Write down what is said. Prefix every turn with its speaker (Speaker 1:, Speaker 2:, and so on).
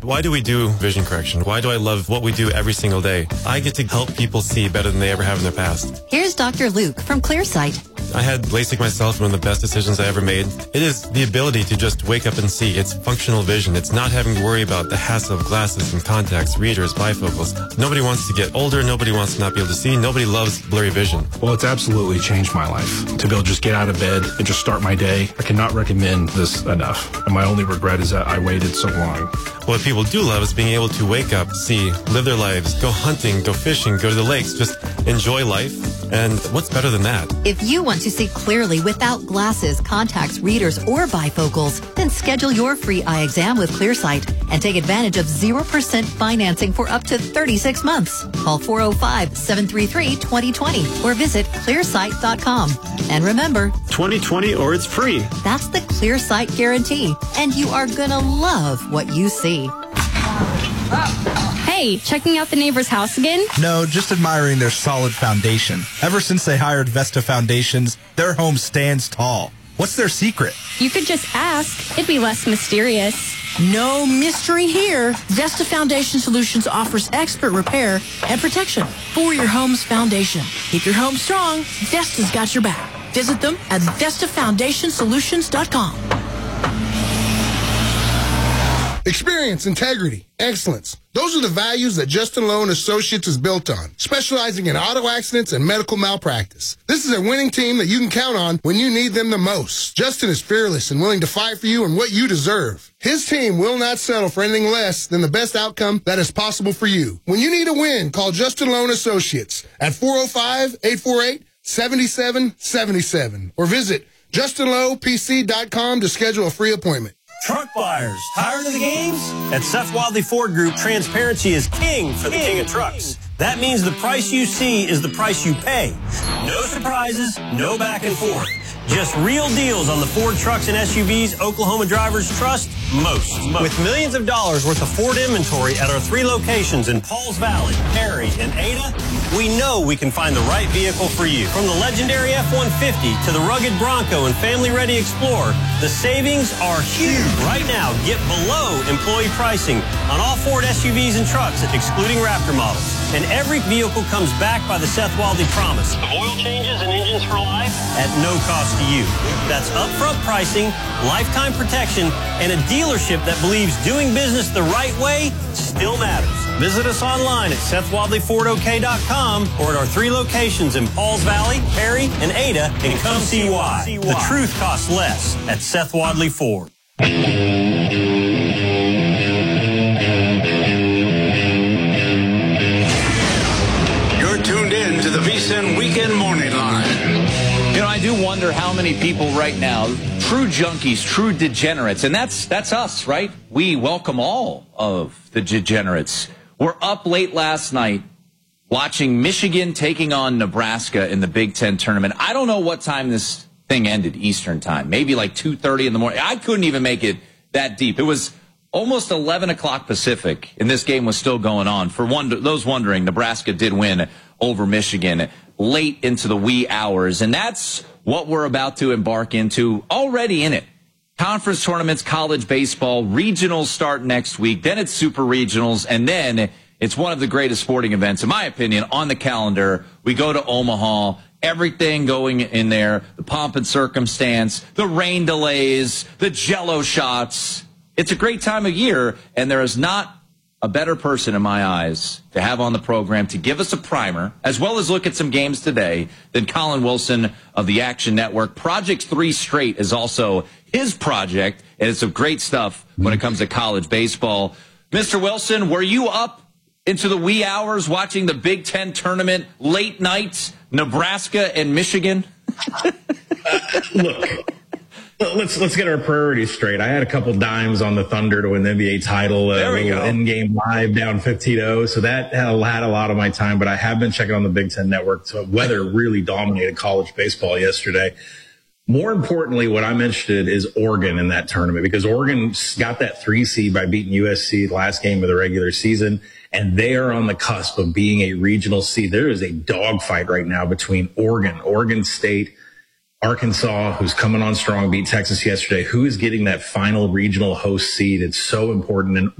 Speaker 1: Why do we do vision correction? Why do I love what we do every single day? I get to help people see better than they ever have in their past.
Speaker 2: Here's Dr. Luke from ClearSight.
Speaker 1: I had LASIK myself, one of the best decisions I ever made. It is the ability to just wake up and see. It's functional vision. It's not having to worry about the hassle of glasses and contacts, readers, bifocals. Nobody wants to get older. Nobody wants to not be able to see. Nobody loves blurry vision.
Speaker 3: Well, it's absolutely changed my life. To be able to just get out of bed and just start my day, I cannot recommend this enough. And my only regret is that I waited so long.
Speaker 1: What people do love is being able to wake up, see, live their lives, go hunting, go fishing, go to the lakes, just enjoy life. And what's better than that?
Speaker 2: If you want to see clearly without glasses, contacts, readers, or bifocals, then schedule your free eye exam with ClearSight and take advantage of 0% financing for up to 36 months. Call 405-733-2020 or visit clearsight.com. And remember,
Speaker 4: 2020 or it's free.
Speaker 2: That's the ClearSight guarantee, and you are gonna love what you see.
Speaker 5: Hey, checking out the neighbor's house again?
Speaker 6: No, just admiring their solid foundation. Ever since they hired Vesta Foundations, their home stands tall. What's their secret?
Speaker 5: You could just ask. It'd be less mysterious.
Speaker 7: No mystery here. Vesta Foundation Solutions offers expert repair and protection for your home's foundation. Keep your home strong. Vesta's got your back. Visit them at VestaFoundationSolutions.com.
Speaker 8: Experience, integrity, excellence. Those are the values that Justin Lowe & Associates is built on, specializing in auto accidents and medical malpractice. This is a winning team that you can count on when you need them the most. Justin is fearless and willing to fight for you and what you deserve. His team will not settle for anything less than the best outcome that is possible for you. When you need a win, call Justin Lowe & Associates at 405-848-7777 or visit JustinLowePC.com to schedule a free appointment.
Speaker 9: Truck buyers, tired of the games? At Seth Wadley Ford Group, transparency is king for the king of trucks. That means the price you see is the price you pay. No surprises, no back and forth. Just real deals on the Ford trucks and SUVs Oklahoma drivers trust most. With millions of dollars worth of Ford inventory at our 3 locations in Pauls Valley, Perry, and Ada, we know we can find the right vehicle for you. From the legendary F-150 to the rugged Bronco and family-ready Explorer, the savings are huge. Right now, get below employee pricing on all Ford SUVs and trucks, excluding Raptor models. And every vehicle comes backed by the Seth Wadley Promise of oil changes and engines for life at no cost to you. That's upfront pricing, lifetime protection, and a dealership that believes doing business the right way still matters. Visit us online at SethWadleyFordOK.com or at our 3 locations in Pauls Valley, Perry, and Ada, and come see why. The truth costs less at Seth Wadley Ford.
Speaker 10: You're tuned in to the VSiN Weekend Morning Line.
Speaker 11: You know, I do wonder how many people right now, true junkies, true degenerates, and that's us, right? We welcome all of the degenerates. We're up late last night watching Michigan taking on Nebraska in the Big Ten tournament. I don't know what time this thing ended, Eastern time, maybe like 2:30 in the morning. I couldn't even make it that deep. It was almost 11 o'clock Pacific, and this game was still going on. For those wondering, Nebraska did win over Michigan late into the wee hours, and that's what we're about to embark into already in it. Conference tournaments, college baseball, regionals start next week, then it's super regionals, and then it's one of the greatest sporting events, in my opinion, on the calendar. We go to Omaha, everything going in there, the pomp and circumstance, the rain delays, the jello shots. It's a great time of year, and there is not a better person in my eyes to have on the program to give us a primer, as well as look at some games today, than Colin Wilson of the Action Network. Project 3 Straight is also his project, and it's some great stuff when it comes to college baseball. Mr. Wilson, were you up into the wee hours watching the Big Ten tournament, late nights, Nebraska and Michigan?
Speaker 12: Look. Let's get our priorities straight. I had a couple dimes on the Thunder to win the NBA title.
Speaker 11: There we go.
Speaker 12: End game live down 15-0. So that had a lot of my time, but I have been checking on the Big Ten Network. So weather really dominated college baseball yesterday. More importantly, what I'm interested in is Oregon in that tournament, because Oregon got that 3 seed by beating USC the last game of the regular season, and they are on the cusp of being a regional seed. There is a dogfight right now between Oregon State, Arkansas, who's coming on strong, beat Texas yesterday. Who is getting that final regional host seed? It's so important. And